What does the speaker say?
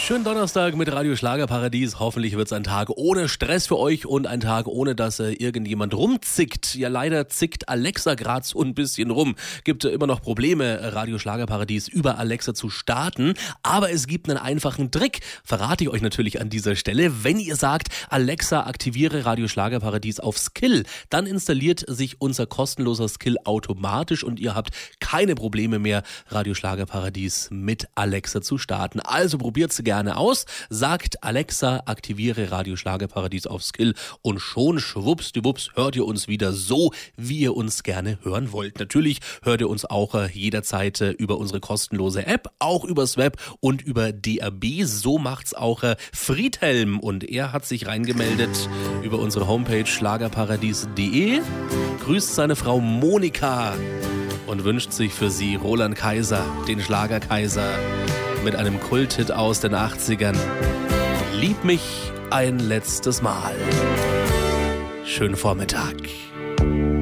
Schönen Donnerstag mit Radio Schlagerparadies. Hoffentlich wird es ein Tag ohne Stress für euch und ein Tag ohne, dass irgendjemand rumzickt. Ja, leider zickt Alexa gerade so ein bisschen rum. Gibt immer noch Probleme, Radio Schlagerparadies über Alexa zu starten. Aber es gibt einen einfachen Trick, verrate ich euch natürlich an dieser Stelle. Wenn ihr sagt, Alexa, aktiviere Radio Schlagerparadies auf Skill, dann installiert sich unser kostenloser Skill automatisch und ihr habt keine Probleme mehr, Radio Schlagerparadies mit Alexa zu starten. Also probiert's gerne aus. Sagt Alexa, aktiviere Radio Schlagerparadies auf Skill und schon schwuppsdiwupps hört ihr uns wieder so, wie ihr uns gerne hören wollt. Natürlich hört ihr uns auch jederzeit über unsere kostenlose App, auch übers Web und über DAB. So macht's auch Friedhelm und er hat sich reingemeldet über unsere Homepage schlagerparadies.de, grüßt seine Frau Monika und wünscht sich für sie Roland Kaiser, den Schlagerkaiser, mit einem Kulthit aus den 80ern. Lieb mich ein letztes Mal. Schönen Vormittag.